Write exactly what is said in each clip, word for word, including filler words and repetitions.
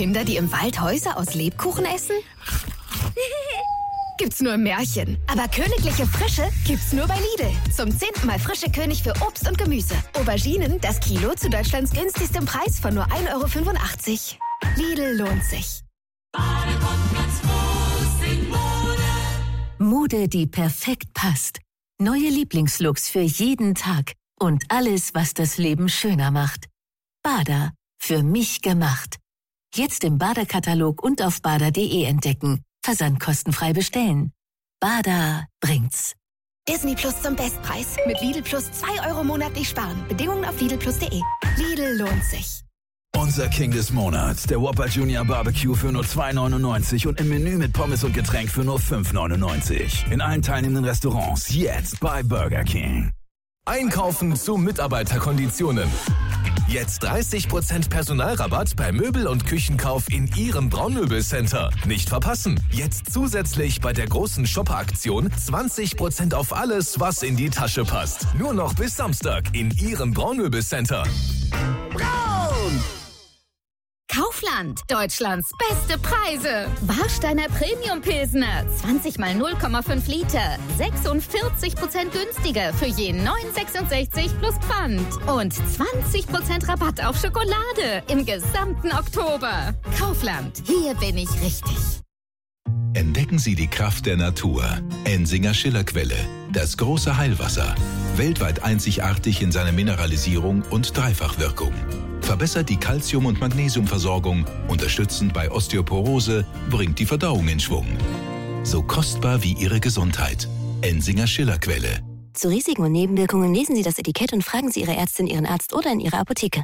Kinder, die im Wald Häuser aus Lebkuchen essen? Gibt's nur im Märchen. Aber königliche Frische gibt's nur bei Lidl. Zum zehnten Mal frische König für Obst und Gemüse. Auberginen, das Kilo zu Deutschlands günstigstem Preis von nur ein Euro fünfundachtzig. Lidl lohnt sich. Mode, die perfekt passt. Neue Lieblingslooks für jeden Tag. Und alles, was das Leben schöner macht. Bada. Für mich gemacht. Jetzt im Bada-Katalog und auf bada punkt de entdecken. Versand kostenfrei bestellen. Bada bringt's. Disney Plus zum Bestpreis. Mit Lidl Plus zwei Euro monatlich sparen. Bedingungen auf lidl plus punkt de. Lidl lohnt sich. Unser King des Monats, der Whopper Junior Barbecue für nur zwei neunundneunzig und im Menü mit Pommes und Getränk für nur fünf neunundneunzig. In allen teilnehmenden Restaurants jetzt bei Burger King. Einkaufen zu Mitarbeiterkonditionen. Jetzt dreißig Prozent Personalrabatt bei Möbel- und Küchenkauf in Ihrem Braunmöbelcenter. Nicht verpassen. Jetzt zusätzlich bei der großen Shopper-Aktion zwanzig Prozent auf alles, was in die Tasche passt. Nur noch bis Samstag in Ihrem Braunmöbelcenter. Braun! Kaufland, Deutschlands beste Preise. Warsteiner Premium Pilsner, zwanzig mal null Komma fünf Liter, sechsundvierzig Prozent günstiger für je neun Euro sechsundsechzig plus Pfand. Und zwanzig Prozent Rabatt auf Schokolade im gesamten Oktober. Kaufland, hier bin ich richtig. Entdecken Sie die Kraft der Natur. Ensinger Schillerquelle, das große Heilwasser. Weltweit einzigartig in seiner Mineralisierung und Dreifachwirkung. Verbessert die Calcium- und Magnesiumversorgung, unterstützend bei Osteoporose, bringt die Verdauung in Schwung. So kostbar wie Ihre Gesundheit. Ensinger Schillerquelle. Zu Risiken und Nebenwirkungen lesen Sie das Etikett und fragen Sie Ihre Ärztin, Ihren Arzt oder in Ihrer Apotheke.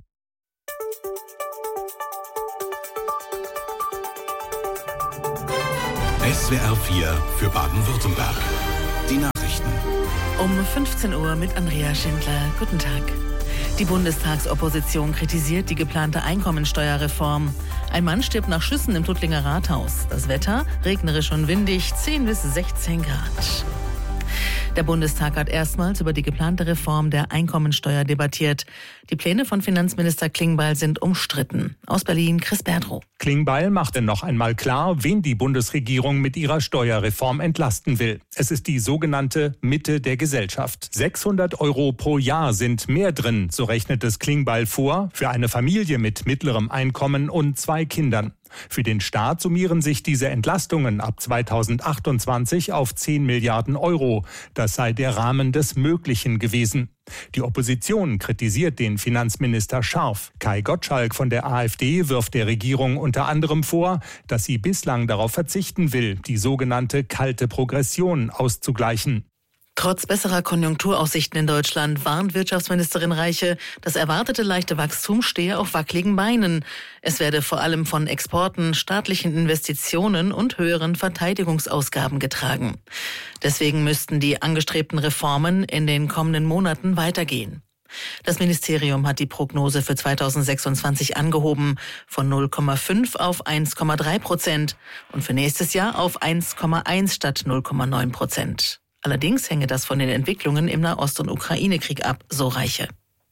S W R vier für Baden-Württemberg. Die Nachrichten. Um fünfzehn Uhr mit Andrea Schindler. Guten Tag. Die Bundestagsopposition kritisiert die geplante Einkommensteuerreform. Ein Mann stirbt nach Schüssen im Tuttlinger Rathaus. Das Wetter, regnerisch und windig, zehn bis sechzehn Grad. Der Bundestag hat erstmals über die geplante Reform der Einkommensteuer debattiert. Die Pläne von Finanzminister Klingbeil sind umstritten. Aus Berlin, Chris Berdrow. Klingbeil machte noch einmal klar, wen die Bundesregierung mit ihrer Steuerreform entlasten will. Es ist die sogenannte Mitte der Gesellschaft. sechshundert Euro pro Jahr sind mehr drin, so rechnet es Klingbeil vor, für eine Familie mit mittlerem Einkommen und zwei Kindern. Für den Staat summieren sich diese Entlastungen ab zweitausendachtundzwanzig auf zehn Milliarden Euro. Das sei der Rahmen des Möglichen gewesen. Die Opposition kritisiert den Finanzminister scharf. Kai Gottschalk von der AfD wirft der Regierung unter anderem vor, dass sie bislang darauf verzichten will, die sogenannte kalte Progression auszugleichen. Trotz besserer Konjunkturaussichten in Deutschland warnt Wirtschaftsministerin Reiche, das erwartete leichte Wachstum stehe auf wackeligen Beinen. Es werde vor allem von Exporten, staatlichen Investitionen und höheren Verteidigungsausgaben getragen. Deswegen müssten die angestrebten Reformen in den kommenden Monaten weitergehen. Das Ministerium hat die Prognose für zweitausendsechsundzwanzig angehoben von null Komma fünf auf eins Komma drei Prozent und für nächstes Jahr auf eins Komma eins statt null Komma neun Prozent. Allerdings hänge das von den Entwicklungen im Nahost- und Ukraine-Krieg ab, so Reiche.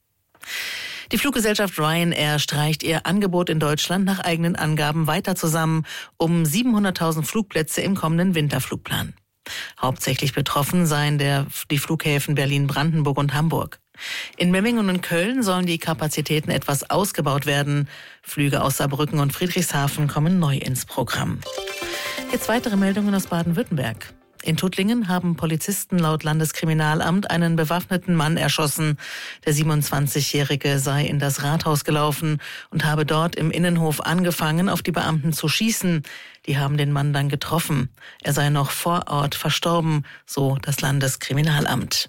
Die Fluggesellschaft Ryanair streicht ihr Angebot in Deutschland nach eigenen Angaben weiter zusammen, um siebenhunderttausend Flugplätze im kommenden Winterflugplan. Hauptsächlich betroffen seien der, die Flughäfen Berlin, Brandenburg und Hamburg. In Memmingen und Köln sollen die Kapazitäten etwas ausgebaut werden. Flüge aus Saarbrücken und Friedrichshafen kommen neu ins Programm. Jetzt weitere Meldungen aus Baden-Württemberg. In Tuttlingen haben Polizisten laut Landeskriminalamt einen bewaffneten Mann erschossen. Der siebenundzwanzigjährige sei in das Rathaus gelaufen und habe dort im Innenhof angefangen, auf die Beamten zu schießen. Die haben den Mann dann getroffen. Er sei noch vor Ort verstorben, so das Landeskriminalamt.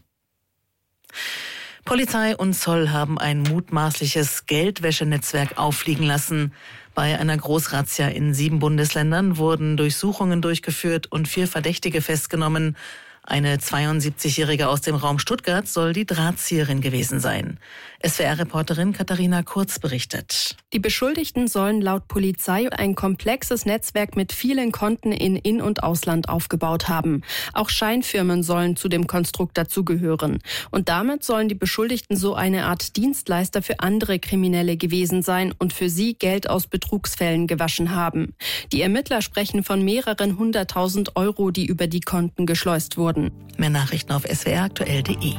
Polizei und Zoll haben ein mutmaßliches Geldwäschenetzwerk auffliegen lassen. Bei einer Großrazzia in sieben Bundesländern wurden Durchsuchungen durchgeführt und vier Verdächtige festgenommen. Eine zweiundsiebzigjährige aus dem Raum Stuttgart soll die Drahtzieherin gewesen sein. Es S W R-Reporterin Katharina Kurz berichtet. Die Beschuldigten sollen laut Polizei ein komplexes Netzwerk mit vielen Konten in In- und Ausland aufgebaut haben. Auch Scheinfirmen sollen zu dem Konstrukt dazugehören. Und damit sollen die Beschuldigten so eine Art Dienstleister für andere Kriminelle gewesen sein und für sie Geld aus Betrugsfällen gewaschen haben. Die Ermittler sprechen von mehreren hunderttausend Euro, die über die Konten geschleust wurden. Mehr Nachrichten auf s w r aktuell punkt de.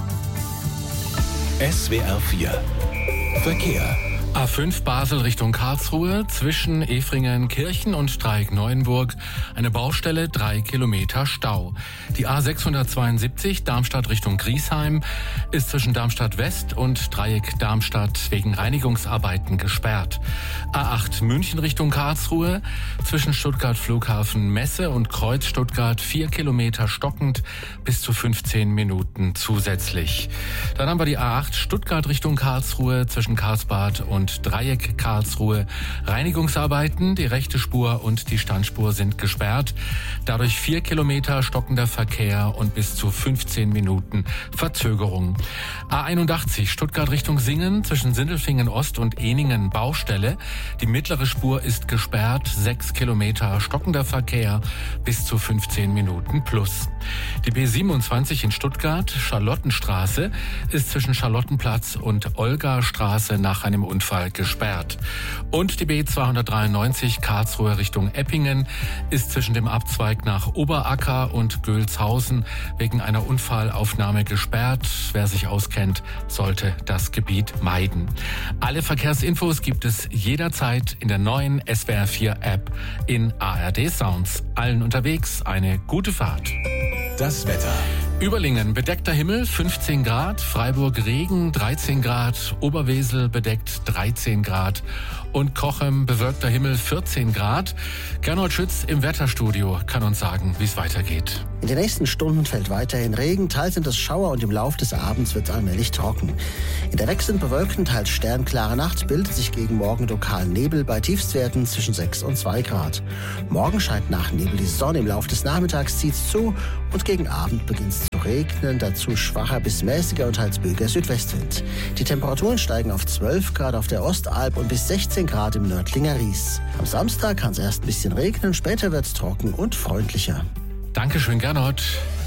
S W R vier Verkehr. A fünf Basel Richtung Karlsruhe, zwischen Efringen-Kirchen und Streik-Neuenburg eine Baustelle, drei Kilometer Stau. Die A sechshundertzweiundsiebzig Darmstadt Richtung Griesheim ist zwischen Darmstadt West und Dreieck Darmstadt wegen Reinigungsarbeiten gesperrt. A acht München Richtung Karlsruhe, zwischen Stuttgart Flughafen Messe und Kreuz Stuttgart vier Kilometer stockend, bis zu fünfzehn Minuten zusätzlich. Dann haben wir die A acht Stuttgart Richtung Karlsruhe, zwischen Karlsbad und Und Dreieck Karlsruhe. Reinigungsarbeiten, die rechte Spur und die Standspur sind gesperrt. Dadurch vier Kilometer stockender Verkehr und bis zu fünfzehn Minuten Verzögerung. A einundachtzig Stuttgart Richtung Singen, zwischen Sindelfingen Ost und Ehningen Baustelle. Die mittlere Spur ist gesperrt, sechs Kilometer stockender Verkehr bis zu fünfzehn Minuten plus. Die B siebenundzwanzig in Stuttgart, Charlottenstraße, ist zwischen Charlottenplatz und Olgastraße nach einem Unfall gesperrt. Und die B zweihundertdreiundneunzig Karlsruhe Richtung Eppingen ist zwischen dem Abzweig nach Oberacker und Gölzhausen wegen einer Unfallaufnahme gesperrt. Wer sich auskennt, sollte das Gebiet meiden. Alle Verkehrsinfos gibt es jederzeit in der neuen S W R vier App in A R D Sounds. Allen unterwegs eine gute Fahrt. Das Wetter. Überlingen bedeckter Himmel fünfzehn Grad, Freiburg Regen dreizehn Grad, Oberwesel bedeckt dreizehn Grad und Cochem bewölkter Himmel vierzehn Grad. Gernot Schütz im Wetterstudio kann uns sagen, wie es weitergeht. In den nächsten Stunden fällt weiterhin Regen, teils sind es Schauer und im Laufe des Abends wird es allmählich trocken. In der wechselnd bewölkten, teils sternklare Nacht bildet sich gegen Morgen lokal Nebel bei Tiefstwerten zwischen sechs und zwei Grad. Morgen scheint nach Nebel die Sonne, im Laufe des Nachmittags zieht es zu und gegen Abend beginnt es zu regnen, dazu schwacher bis mäßiger und teils böiger Südwestwind. Die Temperaturen steigen auf zwölf Grad auf der Ostalb und bis sechzehn Grad im Nördlinger Ries. Am Samstag kann es erst ein bisschen regnen, später wird es trocken und freundlicher. Dankeschön, Gernot.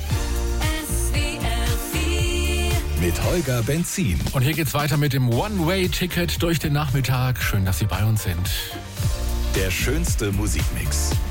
Mit Holger Benzin. Und hier geht's weiter mit dem One-Way-Ticket durch den Nachmittag. Schön, dass Sie bei uns sind. Der schönste Musikmix.